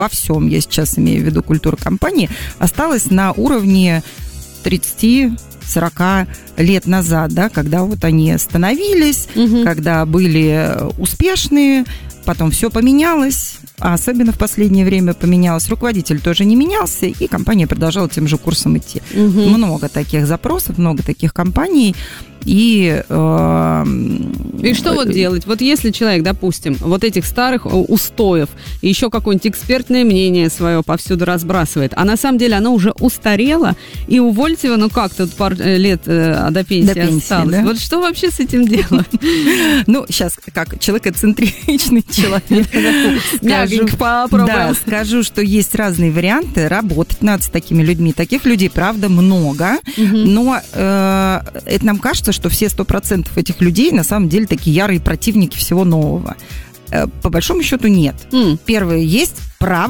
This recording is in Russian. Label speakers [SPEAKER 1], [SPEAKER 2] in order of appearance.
[SPEAKER 1] во всем, я сейчас имею в виду культуру компании, осталась на уровне 30-40 лет назад, да, когда вот они становились, когда были успешные, потом все поменялось, а особенно в последнее время поменялось. Руководитель тоже не менялся, и компания продолжала тем же курсом идти. Много таких запросов, много таких компаний. И
[SPEAKER 2] что вот делать? Вот если человек, допустим, вот этих старых устоев и еще какое-нибудь экспертное мнение свое повсюду разбрасывает, а на самом деле оно уже устарело, и увольте его, ну как, тут пару лет до пенсии осталось. Да? Вот что вообще с этим делать?
[SPEAKER 1] Ну, сейчас, как человекоцентричный человек,
[SPEAKER 2] мягенько попробуем.
[SPEAKER 1] Да, скажу, что есть разные варианты, работать надо с такими людьми. Таких людей, правда, много, но это нам кажется, что все 100% этих людей на самом деле такие ярые противники всего нового. По большому счету нет. Первое, есть право